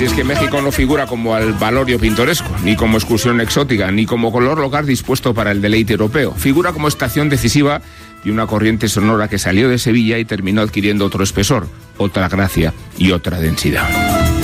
Si es que México no figura como albalorio pintoresco, ni como excursión exótica, ni como color local dispuesto para el deleite europeo. Figura como estación decisiva de una corriente sonora que salió de Sevilla y terminó adquiriendo otro espesor, otra gracia y otra densidad.